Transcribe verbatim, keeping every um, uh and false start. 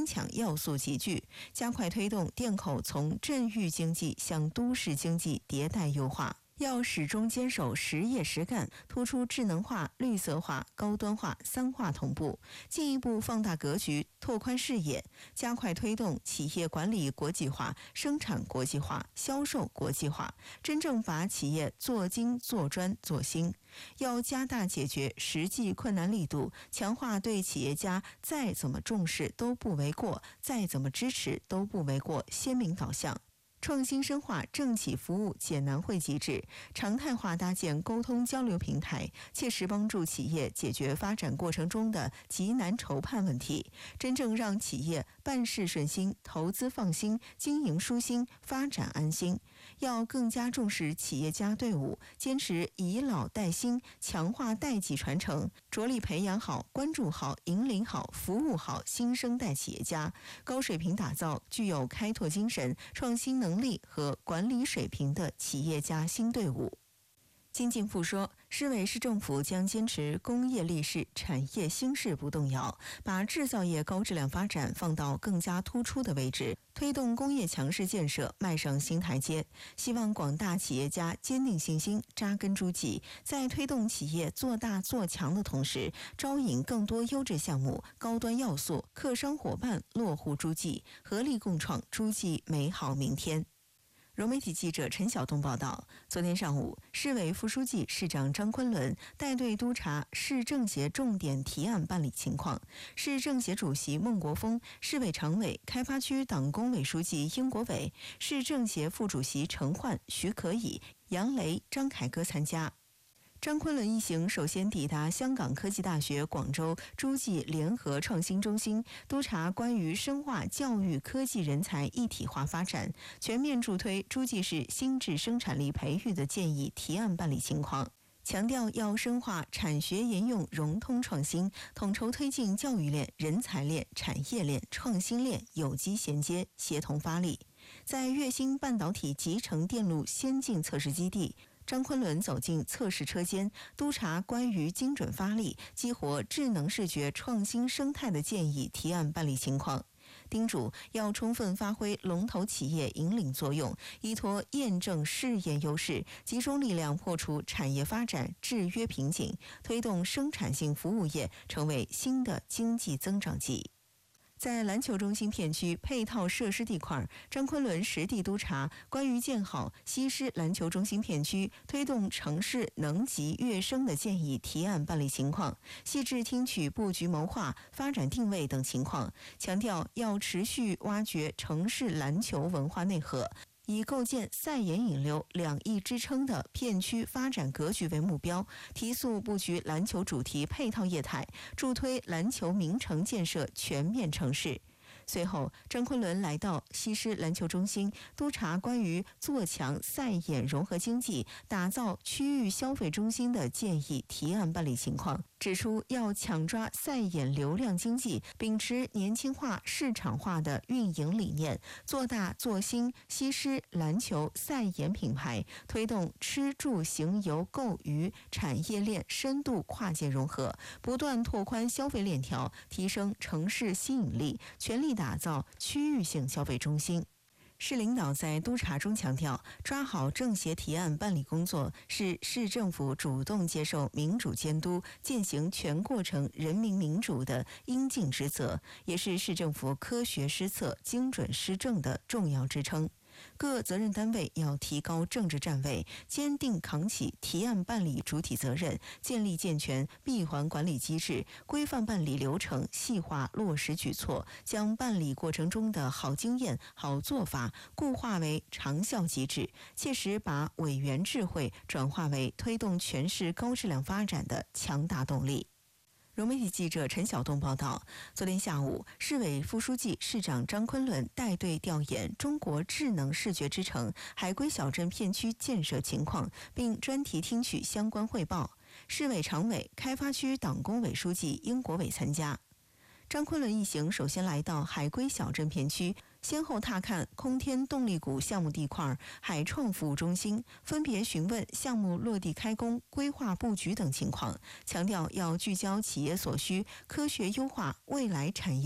抢要素集聚，加快推动店口从镇域经济向都市经济迭代优化。要始终坚守实业实干，突出智能化、绿色化、高端化三化同步，进一步放大格局，拓宽视野，加快推动企业管理国际化、生产国际化、销售国际化，真正把企业做精、做专、做新。要加大解决实际困难力度，强化对企业家再怎么重视都不为过，再怎么支持都不为过鲜明导向。创新深化政企服务解难会机制，常态化搭建沟通交流平台，切实帮助企业解决发展过程中的急难愁盼问题，真正让企业办事顺心、投资放心、经营舒心、发展安心。要更加重视企业家队伍，坚持以老带新，强化代际传承，着力培养好、关注好、引领好、服务好新生代企业家，高水平打造具有开拓精神、创新能力和管理水平的企业家新队伍。金敬富说，市委市政府将坚持工业立市、产业兴市不动摇，把制造业高质量发展放到更加突出的位置，推动工业强市建设迈上新台阶。希望广大企业家坚定信心、扎根诸暨，在推动企业做大做强的同时，招引更多优质项目、高端要素、客商伙伴落户诸暨，合力共创诸暨美好明天。融媒体记者陈晓东报道，昨天上午，市委副书记、市长张昆仑带队督查市政协重点提案办理情况。市政协主席孟国峰、市委常委、开发区党工委书记殷国伟、市政协副主席陈焕、徐可以、杨雷、张凯歌参加。张昆仑一行首先抵达香港科技大学广州诸暨联合创新中心，督查关于深化教育科技人才一体化发展、全面助推诸暨市新质生产力培育的建议提案办理情况。强调要深化产学研用融通创新，统筹推进教育链、人才链、产业链、创新链有机衔接，协同发力。在粤新半导体集成电路先进测试基地，张昆仑走进测试车间，督查关于精准发力、激活智能视觉创新生态的建议提案办理情况。叮嘱要充分发挥龙头企业引领作用，依托验证试验优势，集中力量破除产业发展制约瓶颈，推动生产性服务业成为新的经济增长极。在篮球中心片区配套设施地块，张昆仑实地督查关于建好西施篮球中心片区、推动城市能级跃升的建议提案办理情况，细致听取布局谋划、发展定位等情况，强调要持续挖掘城市篮球文化内核，以构建赛研引流两翼支撑的片区发展格局为目标，提速布局篮球主题配套业态，助推篮球名城建设全面城市。随后，张昆仑来到西施篮球中心，督查关于做强赛演融合经济、打造区域消费中心的建议提案办理情况，指出要抢抓赛演流量经济，秉持年轻化、市场化的运营理念，做大做新西施篮球赛演品牌，推动吃住行游购娱产业链深度跨界融合，不断拓宽消费链条，提升城市吸引力，全力打造区域性消费中心。市领导在督查中强调，抓好政协提案办理工作是市政府主动接受民主监督、践行全过程人民民主的应尽职责，也是市政府科学施策、精准施政的重要支撑。各责任单位要提高政治站位，坚定扛起提案办理主体责任，建立健全闭环管理机制，规范办理流程，细化落实举措，将办理过程中的好经验、好做法固化为长效机制，切实把委员智慧转化为推动全市高质量发展的强大动力。融媒体记者陈晓东报道，昨天下午，市委副书记、市长张昆仑带队调研中国智能视觉之城海归小镇片区建设情况，并专题听取相关汇报。市委常委、开发区党工委书记殷国伟参加。张昆仑一行首先来到海归小镇片区，先后踏看空天动力谷项目地块、海创服务中心，分别询问项目落地开工、规划布局等情况，强调要聚焦企业所需，科学优化未来产业